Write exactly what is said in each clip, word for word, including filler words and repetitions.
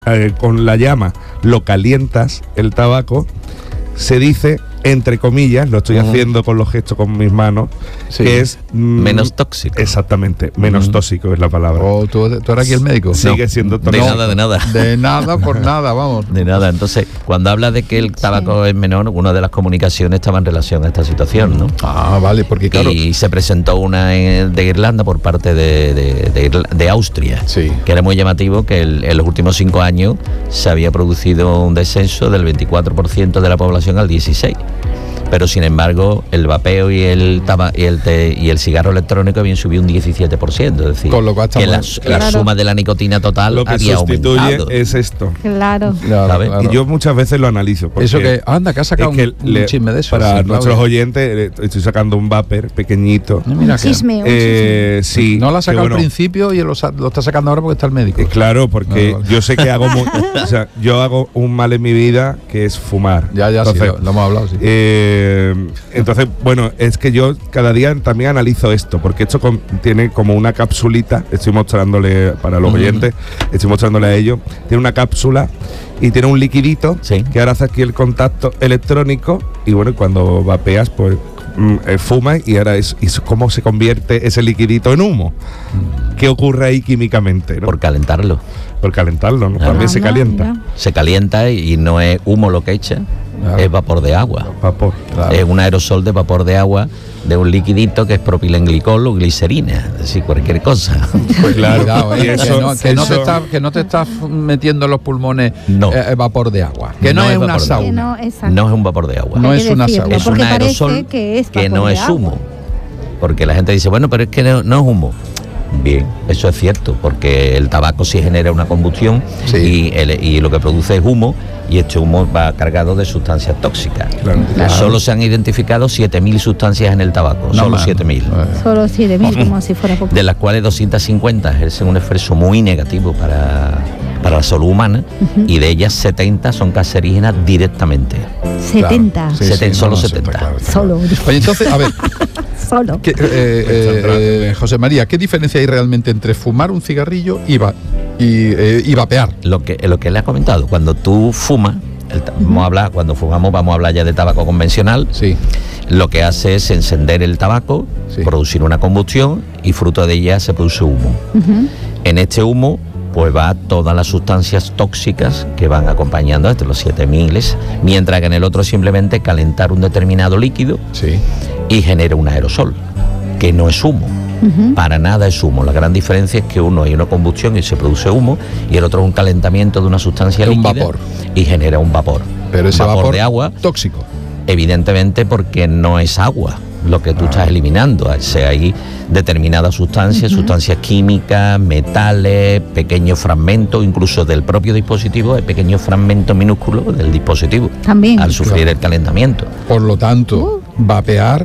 eh, con la llama lo calientas el tabaco, se dice, entre comillas, lo estoy uh-huh. haciendo con los gestos con mis manos, sí. que es... Mm, menos tóxico. Exactamente, menos uh-huh. tóxico es la palabra. Oh, ¿tú, ¿Tú eres aquí el médico? Sigue no, siendo tóxico. De nada, de nada. De nada por nada, vamos. De nada. Entonces, cuando habla de que el tabaco sí. es menor, una de las comunicaciones estaba en relación a esta situación, ¿no? Ah, vale, porque claro... Y se presentó una de Irlanda por parte de, de, de, de Austria, sí. que era muy llamativo, que el, en los últimos cinco años se había producido un descenso del veinticuatro por ciento de la población al dieciséis por ciento. Pero sin embargo el vapeo y el taba, y el te, y el cigarro electrónico habían subido un diecisiete por ciento, es decir, con lo cual que la, claro. la suma de la nicotina total lo que había sustituye aumentado. Es esto. Claro. Claro, claro. Y yo muchas veces lo analizo. Eso que anda, que ha sacado es que un, le, un chisme de eso. Para sí, nuestros claro. oyentes, estoy sacando un vapor pequeñito. Mira un chisme, un eh, chisme. Sí. No lo ha sacado bueno, al principio y lo, lo está sacando ahora porque está el médico. Eh, claro, porque no, no. yo sé que hago muy, o sea, yo hago un mal en mi vida que es fumar. Ya, ya, entonces, sí, lo, lo hemos hablado, sí. Eh, entonces, bueno, es que yo cada día también analizo esto, porque esto con, tiene como una capsulita, estoy mostrándole para los uh-huh. oyentes, estoy mostrándole a ellos, tiene una cápsula y tiene un liquidito sí. que ahora hace aquí el contacto electrónico y bueno, cuando vapeas, pues mm, eh, fumas y ahora es, es cómo se convierte ese liquidito en humo. Uh-huh. ¿Qué ocurre ahí químicamente? ¿no? Por calentarlo. Por calentarlo, ¿no? Claro. También ah, se calienta. No, no. Se calienta y no es humo lo que echa. Claro. Es vapor de agua. Vapor, claro. Es un aerosol de vapor de agua de un liquidito que es propilenglicol o glicerina, es decir, cualquier cosa. Pues claro, cuidado, ¿eh? eso, que, no, que, no te está, que no te estás metiendo en los pulmones no. eh, vapor de agua. Que no, no es, es una sauna. No, no es un vapor de agua. No es una sauna. Es un aerosol que, es que no es humo. Porque la gente dice, bueno, pero es que no, no es humo. Bien, eso es cierto, porque el tabaco sí genera una combustión sí. y, el, y lo que produce es humo, y este humo va cargado de sustancias tóxicas. Claro. Claro. Solo se han identificado siete mil sustancias en el tabaco, no, solo siete mil. Solo siete mil, como si fuera poco. De las cuales doscientas cincuenta ejercen un esfuerzo muy negativo para, para la salud humana, uh-huh. y de ellas setenta son cancerígenas directamente. setenta. Claro. Sí, setenta, sí, solo no, setenta. Claro, solo. Oye, entonces, a ver... Solo. ¿Qué, eh, eh, eh, José María, ¿qué diferencia hay realmente entre fumar un cigarrillo y, va, y, eh, y vapear? Lo que, lo que le ha comentado, cuando tú fumas, el, vamos a hablar, cuando fumamos vamos a hablar ya de tabaco convencional, sí. lo que hace es encender el tabaco, sí. producir una combustión y fruto de ella se produce humo. Uh-huh. En este humo pues va todas las sustancias tóxicas que van acompañando a los siete mil, mientras que en el otro simplemente calentar un determinado líquido sí. y genera un aerosol, que no es humo. Uh-huh. Para nada es humo. La gran diferencia es que uno hay una combustión y se produce humo, y el otro es un calentamiento de una sustancia un líquida vapor. Y genera un vapor. Pero ese vapor, vapor de agua tóxico. Evidentemente, porque no es agua lo que tú ah. estás eliminando. O sea, hay determinadas sustancias, uh-huh. sustancias químicas, metales, pequeños fragmentos, incluso del propio dispositivo, hay pequeños fragmentos minúsculos del dispositivo. También. Al sufrir claro. el calentamiento. Por lo tanto, uh. vapear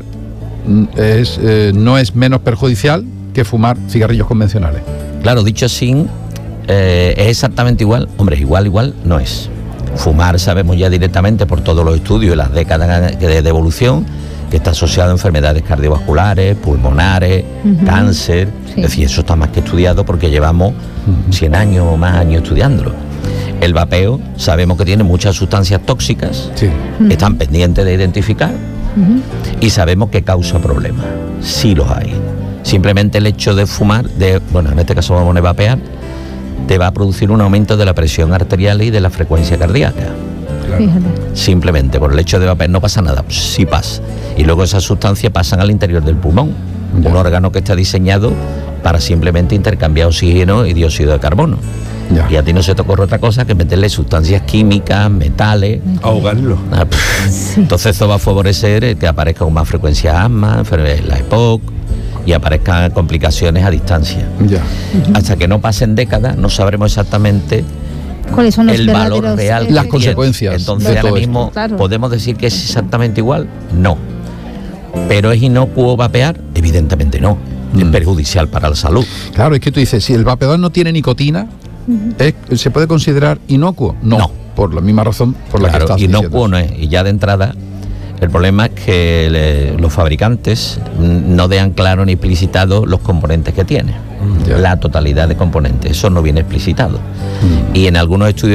es, eh, no es menos perjudicial que fumar cigarrillos convencionales. Claro, dicho así, eh, es exactamente igual. Hombre, igual, igual no es. Fumar sabemos ya directamente por todos los estudios y las décadas de, de evolución que está asociado a enfermedades cardiovasculares, pulmonares, uh-huh. cáncer. Sí. Es decir, eso está más que estudiado porque llevamos uh-huh. cien años o más años estudiándolo. El vapeo sabemos que tiene muchas sustancias tóxicas, sí. uh-huh. están pendientes de identificar uh-huh. y sabemos que causa problemas. Sí los hay. Simplemente el hecho de fumar, de, bueno, en este caso vamos a vapear, te va a producir un aumento de la presión arterial y de la frecuencia cardíaca. Claro. Simplemente por el hecho de vapear no pasa nada, sí pasa. Y luego esas sustancias pasan al interior del pulmón, ya. un órgano que está diseñado para simplemente intercambiar oxígeno y dióxido de carbono. Ya. Y a ti no se te ocurre otra cosa que meterle sustancias químicas, metales. Ahogarlo. Ah, sí. Entonces eso va a favorecer que aparezca con más frecuencia asma, enfermedades, la E P O C, y aparezcan complicaciones a distancia. Ya. Uh-huh. Hasta que no pasen décadas no sabremos exactamente ¿cuáles son los el valor real, las consecuencias? Entonces de ahora todo mismo, claro. ¿podemos decir que es exactamente igual? No. ¿Pero es inocuo vapear? Evidentemente no. Mm. Es perjudicial para la salud. Claro, es que tú dices, si el vapeador no tiene nicotina, uh-huh. ¿es, ¿se puede considerar inocuo? No, no. Por la misma razón por la claro, que estás inocuo diciendo. no es. Y ya de entrada, El problema es que le, los fabricantes no dejan claro ni explicitado los componentes que tiene, Ya. la totalidad de componentes. Eso no viene explicitado. Y en algunos estudios